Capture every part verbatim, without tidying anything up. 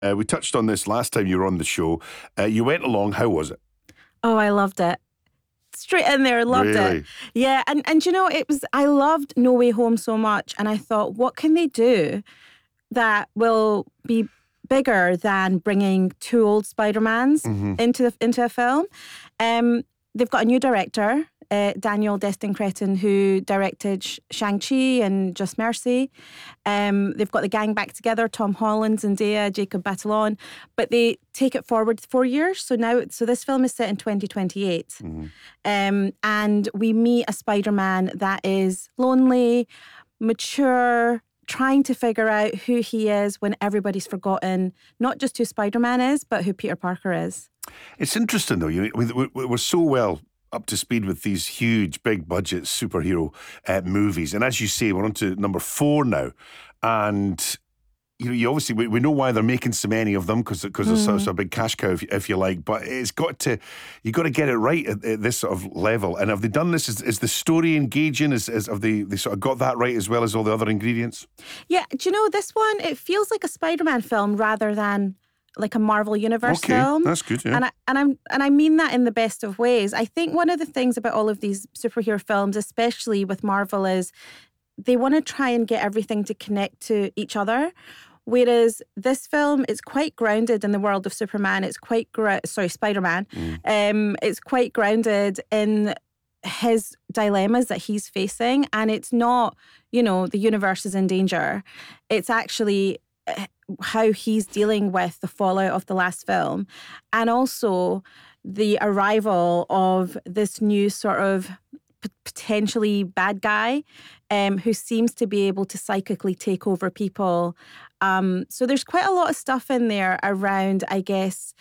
Uh, we touched on this last time you were on the show. Uh, you went along. How was it? Oh, I loved it. Straight in there, loved Really? it. Yeah, and, and you know, it was, I loved No Way Home so much, and I thought, what can they do that will be bigger than bringing two old Spider-Mans Mm-hmm. into the, into a film? Um, they've got a new director, uh, Daniel Destin Cretton, who directed Sh- Shang-Chi and Just Mercy. Um, they've got the gang back together, Tom Holland, Zendaya, Jacob Batalon, but they take it forward four years. So now, so this film is set in twenty twenty-eight. Mm-hmm. Um, and we meet a Spider-Man that is lonely, mature, trying to figure out who he is when everybody's forgotten not just who Spider-Man is, but who Peter Parker is. It's interesting, though. You, we, we, we're so well up to speed with these huge, big budget superhero uh, movies. And as you say, we're on to number four now. And you know, you obviously, we, we know why they're making so many of them, because because Mm. it's such a big cash cow, if, if you like. But it's got to, you got to get it right at, at this sort of level. And have they done this? Is, is the story engaging? Is, is have they, they sort of got that right as well as all the other ingredients? Yeah, do you know, this one, it feels like a Spider-Man film rather than like a Marvel Universe Okay, film. that's good, yeah. And I and I'm and I mean that in the best of ways. I think one of the things about all of these superhero films, especially with Marvel, is they want to try and get everything to connect to each other. Whereas this film is quite grounded in the world of Superman. It's quite gra- sorry, Spider-Man. Mm. Um, it's quite grounded in his dilemmas that he's facing, and it's not, you know, the universe is in danger. It's actually uh, how he's dealing with the fallout of the last film, and also the arrival of this new sort of p- potentially bad guy um, who seems to be able to psychically take over people. Um, so there's quite a lot of stuff in there around, I guess,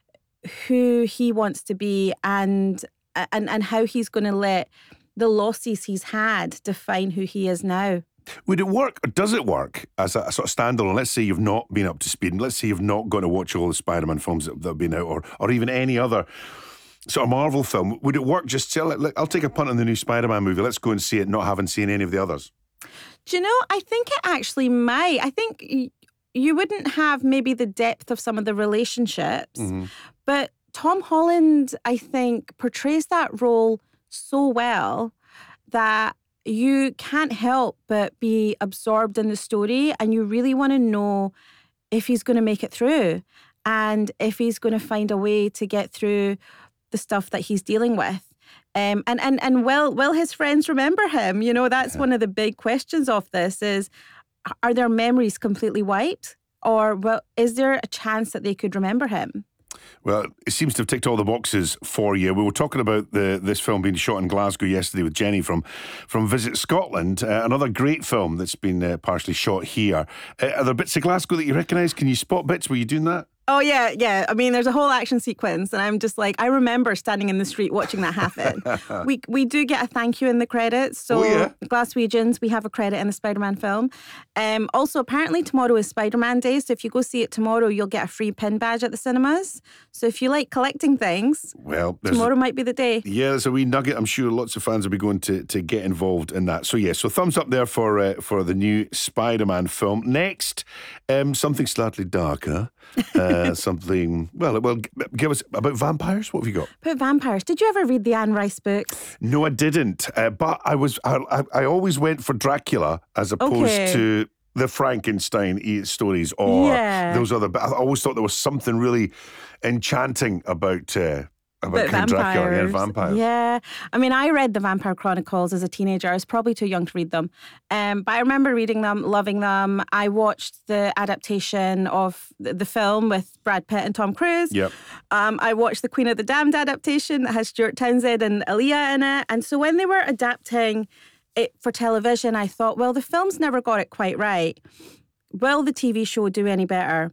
who he wants to be and and and how he's going to let the losses he's had define who he is now. Would it work, or does it work as a, a sort of standalone? Let's say you've not been up to speed, and let's say you've not gone to watch all the Spider-Man films that, that have been out, or or even any other sort of Marvel film. Would it work just to, like, I'll take a punt on the new Spider-Man movie, let's go and see it, not having seen any of the others? Do you know, I think it actually might. I think y- you wouldn't have maybe the depth of some of the relationships, Mm-hmm. but Tom Holland, I think, portrays that role so well that you can't help but be absorbed in the story, and you really want to know if he's going to make it through and if he's going to find a way to get through the stuff that he's dealing with. Um, and and and will will his friends remember him? You know, that's one of the big questions of this is, are their memories completely wiped? Or well, is there a chance that they could remember him? Well, it seems to have ticked all the boxes for you. We were talking about the this film being shot in Glasgow yesterday with Jenny from, from Visit Scotland, uh, another great film that's been uh, partially shot here. Uh, are there bits of Glasgow that you recognise? Can you spot bits? Were you doing that? Oh, yeah, yeah. I mean, there's a whole action sequence, and I'm just like, I remember standing in the street watching that happen. we we do get a thank you in the credits. So, Oh, yeah. Glaswegians, we have a credit in the Spider-Man film. Um, also, apparently tomorrow is Spider-Man Day, so if you go see it tomorrow, you'll get a free pin badge at the cinemas. So if you like collecting things, Well, there's tomorrow might be the day. Yeah, there's a wee nugget. I'm sure lots of fans will be going to, to get involved in that. So yeah, so thumbs up there for uh, for the new Spider-Man film. Next, um, something slightly darker. Uh, something, well, well, g- give us about vampires. What have you got? About vampires. Did you ever read the Anne Rice books? No, I didn't. Uh, but I was, I, I, I always went for Dracula as opposed Okay. to the Frankenstein e- stories or Yeah. those other. But I always thought there was something really enchanting about uh, about But Count Dracula. Yeah, vampires. vampires. Yeah. I mean, I read the Vampire Chronicles as a teenager. I was probably too young to read them. Um, but I remember reading them, loving them. I watched the adaptation of the, the film with Brad Pitt and Tom Cruise. Yep. Um, I watched the Queen of the Damned adaptation that has Stuart Townsend and Aaliyah in it. And so when they were adapting it for television, I thought, well, the film's never got it quite right. Will the T V show do any better?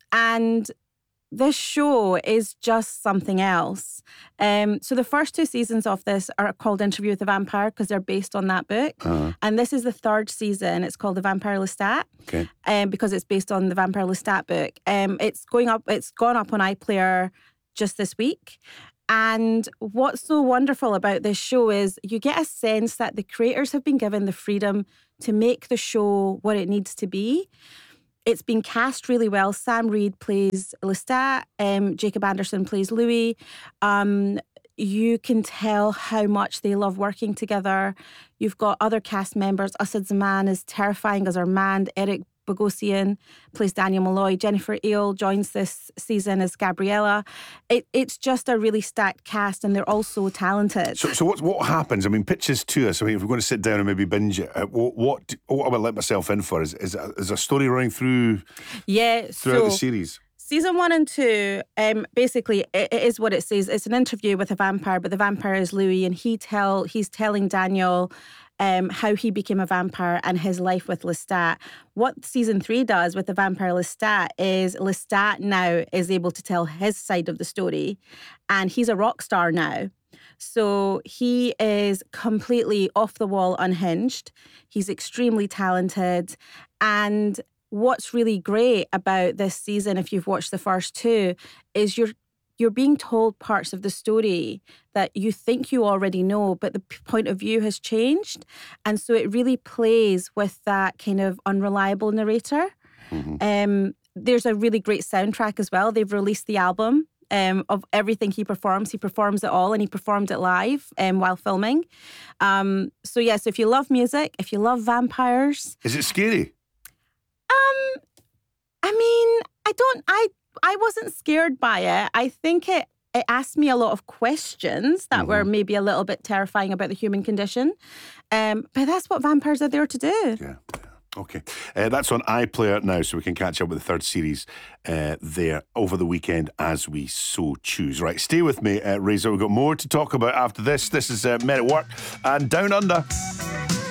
And this show is just something else. Um, so the first two seasons of this are called Interview with the Vampire because they're based on that book. Uh-huh. And this is the third season. It's called The Vampire Lestat. Okay. Um, because it's based on the Vampire Lestat book. Um, it's going up. It's gone up on iPlayer just this week. And what's so wonderful about this show is you get a sense that the creators have been given the freedom to make the show what it needs to be. it's been cast really well. Sam Reid plays Lestat. Um, Jacob Anderson plays Louis. Um, you can tell how much they love working together. You've got other cast members. Asad Zaman is terrifying as Armand. Eric Bogosian plays Daniel Malloy. Jennifer Ehle joins this season as Gabriella. It, it's just a really stacked cast, and they're all so talented. So, so what what happens? I mean, pitches to us. I mean, if we're going to sit down and maybe binge it, uh, what what, what I would let myself in for is is a, is a story running through yeah throughout so, the series. Season one and two, um, basically, it, it is what it says. It's an interview with a vampire, but the vampire is Louis, and he tell he's telling Daniel um, how he became a vampire and his life with Lestat. What season three does with the vampire Lestat is Lestat now is able to tell his side of the story, and he's a rock star now. So he is completely off the wall, unhinged. He's extremely talented, and what's really great about this season, if you've watched the first two, is you're you're being told parts of the story that you think you already know, but the point of view has changed. And so it really plays with that kind of unreliable narrator. Mm-hmm. Um, there's a really great soundtrack as well. They've released the album um, of everything he performs. He performs it all, and he performed it live um, while filming. Um, so, yes, yeah, so if you love music, if you love vampires... Is it scary? Um, I mean, I don't, I, I wasn't scared by it. I think it, it asked me a lot of questions that mm-hmm. were maybe a little bit terrifying about the human condition. Um, but that's what vampires are there to do. Yeah. Okay. Uh, that's on iPlayer now, so we can catch up with the third series uh, there over the weekend as we so choose. Right, stay with me, uh, Reza. We've got more to talk about after this. This is uh, Men at Work and Down Under.